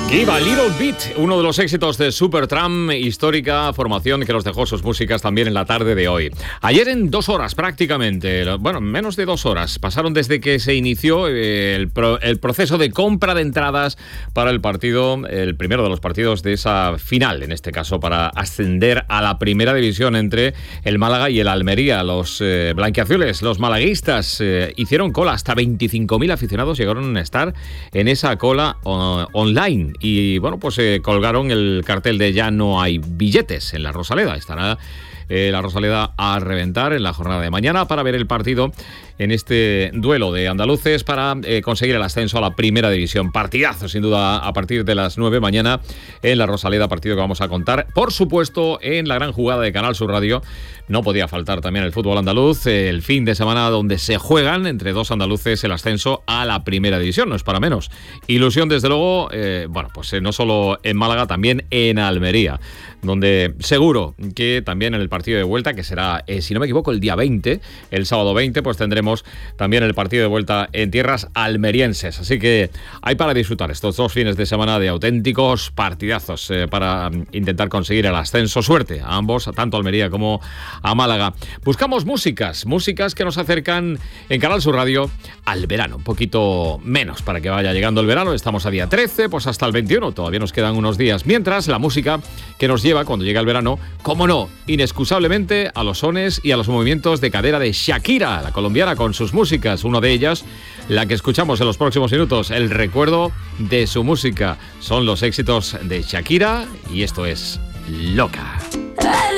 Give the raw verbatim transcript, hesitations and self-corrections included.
Viva Little Bit, uno de los éxitos de Supertramp, histórica formación que nos dejó sus músicas también en la tarde de hoy. Ayer en dos horas prácticamente, bueno, menos de dos horas, pasaron desde que se inició el, pro, el proceso de compra de entradas para el partido, el primero de los partidos de esa final, en este caso para ascender a la primera división entre el Málaga y el Almería. Los eh, blanquiazules, los malaguistas, eh, hicieron cola, hasta veinticinco mil aficionados llegaron a estar en esa cola uh, online. Y bueno, pues eh, colgaron el cartel de ya no hay billetes en la Rosaleda. Estará eh, la Rosaleda a reventar en la jornada de mañana para ver el partido en este duelo de andaluces para eh, conseguir el ascenso a la primera división. Partidazo, sin duda, a partir de las nueve mañana en la Rosaleda, partido que vamos a contar, por supuesto, en la gran jugada de Canal Sur Radio. No podía faltar también el fútbol andaluz, el fin de semana donde se juegan entre dos andaluces el ascenso a la primera división, no es para menos. Ilusión, desde luego, eh, bueno, pues eh, no solo en Málaga, también en Almería, donde seguro que también en el partido de vuelta, que será, eh, si no me equivoco, el día veinte, el sábado veinte, pues tendremos también el partido de vuelta en tierras almerienses. Así que hay para disfrutar estos dos fines de semana de auténticos partidazos eh, para intentar conseguir el ascenso. Suerte a ambos, tanto a Almería como a Málaga. Buscamos músicas, músicas que nos acercan en Canal Sur Radio al verano, un poquito menos para que vaya llegando el verano. Estamos a día trece, pues hasta el veintiuno, todavía nos quedan unos días. Mientras, la música que nos lleva cuando llega el verano, cómo no, inexcusablemente a los sones y a los movimientos de cadera de Shakira, la colombiana, con sus músicas. Una de ellas, la que escuchamos en los próximos minutos, el recuerdo de su música. Son los éxitos de Shakira y esto es Loca.